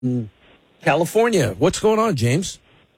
California. What's going on, James?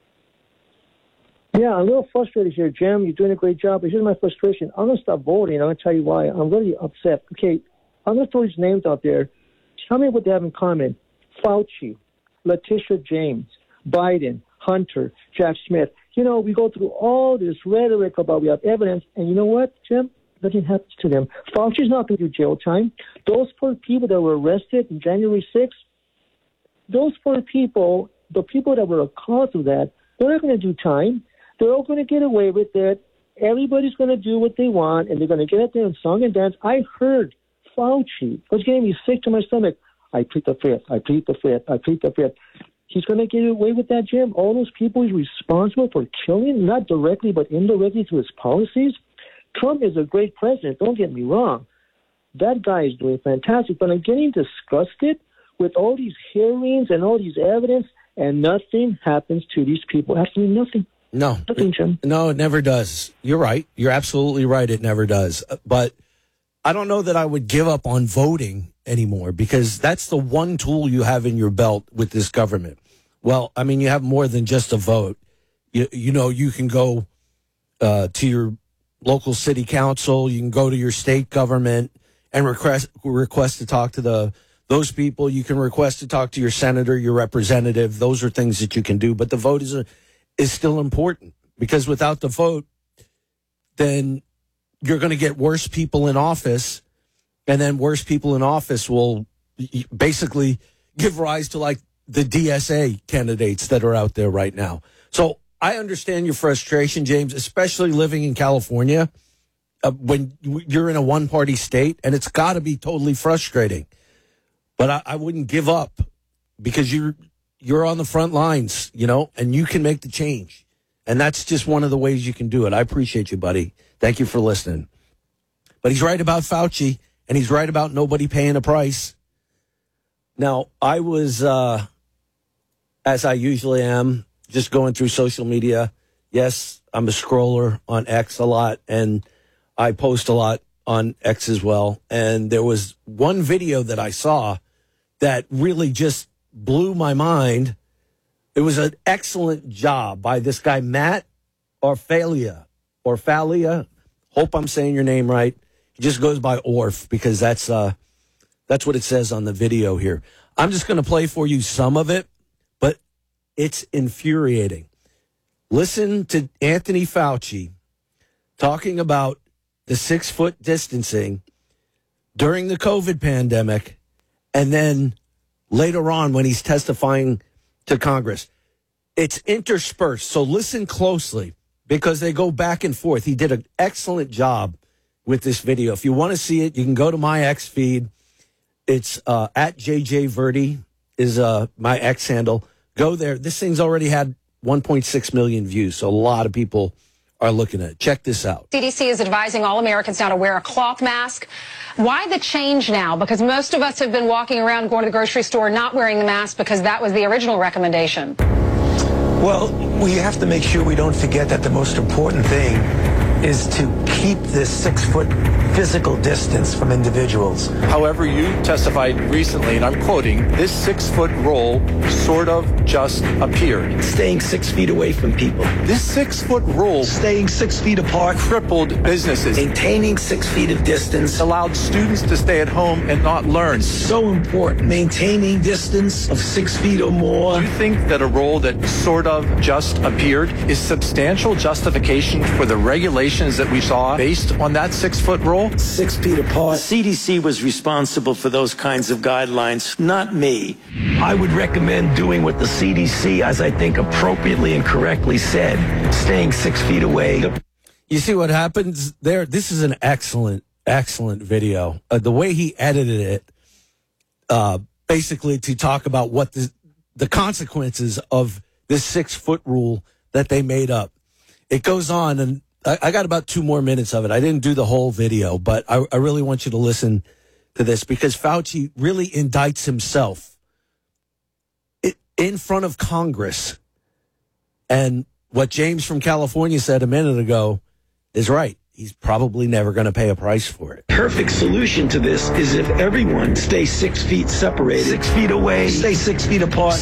Yeah, I'm a little frustrated here, Jim. You're doing a great job, but here's my frustration. I'm going to stop voting. I'm going to tell you why. I'm really upset. Okay, I'm going to throw these names out there. Tell me what they have in common. Fauci, Letitia James, Biden, Hunter, Jack Smith. You know, we go through all this rhetoric about we have evidence, and you know what, Jim? Nothing happens to them. Fauci's not going to do jail time. Those poor people that were arrested on January 6th, those poor people, the people that were a cause of that, they're not going to do time. They're all going to get away with it. Everybody's going to do what they want, and they're going to get out there and song and dance. I heard Fauci. It was getting me sick to my stomach. I plead the fifth. I plead the fifth. I plead the fifth. He's going to get away with that, Jim. All those people he's responsible for killing, not directly but indirectly through his policies. Trump is a great president. Don't get me wrong. That guy is doing fantastic. But I'm getting disgusted with all these hearings and all these evidence, and nothing happens to these people. Absolutely nothing. No. Nothing, Jim. No, it never does. You're right. You're absolutely right. It never does. But I don't know that I would give up on voting anymore, because that's the one tool you have in your belt with this government. Well, I mean, you have more than just a vote. You know, you can go to your local city council. You can go to your state government and request to talk to those people. You can request to talk to your senator, your representative. Those are things that you can do. But the vote is still important, because without the vote, then you're going to get worse people in office, and then worse people in office will basically give rise to like the DSA candidates that are out there right now. So I understand your frustration, James, especially living in California when you're in a one-party state, and it's got to be totally frustrating. But I wouldn't give up, because you're on the front lines, you know, and you can make the change. And that's just one of the ways you can do it. I appreciate you, buddy. Thank you for listening. But he's right about Fauci, and he's right about nobody paying a price. Now, I was, as I usually am, just going through social media. Yes, I'm a scroller on X a lot, and I post a lot on X as well. And there was one video that I saw that really just blew my mind. It was an excellent job by this guy, Matt Orfalia. Hope I'm saying your name right. He just goes by Orf, because that's what it says on the video here. I'm just going to play for you some of it, but it's infuriating. Listen to Anthony Fauci talking about the 6-foot distancing during the COVID pandemic, and then later on when he's testifying to Congress. It's interspersed, so listen closely, because they go back and forth. He did an excellent job with this video. If you want to see it, you can go to my X feed. It's at JJ Verdi is my X handle. Go there. This thing's already had 1.6 million views, so a lot of people are looking at it. Check this out. CDC is advising all Americans now to wear a cloth mask. Why the change now? Because most of us have been walking around, going to the grocery store, not wearing the mask, because that was the original recommendation. Well, we have to make sure we don't forget that the most important thing is to keep this 6-foot physical distance from individuals. However, you testified recently, and I'm quoting, this 6-foot rule sort of just appeared. Staying 6 feet away from people. This 6-foot rule Staying 6 feet apart. crippled businesses, Maintaining 6 feet of distance. allowed students to stay at home and not learn. So important. Maintaining distance of 6 feet or more. Do you think that a rule that sort of just appeared is substantial justification for the regulations that we saw based on that 6-foot rule? 6 feet apart. The CDC was responsible for those kinds of guidelines, not me. I would recommend doing what the CDC, as I think appropriately and correctly said, staying 6 feet away. You see what happens there? This is an excellent video. The way he edited it, basically to talk about what the consequences of this 6-foot rule that they made up. It goes on, and I got about 2 more minutes of it. I didn't do the whole video, but I really want you to listen to this, because Fauci really indicts himself in front of Congress. And what James from California said a minute ago is right. he's probably never going to pay a price for it. Perfect solution to this is if everyone stays 6 feet separated, 6 feet away, stay 6 feet apart.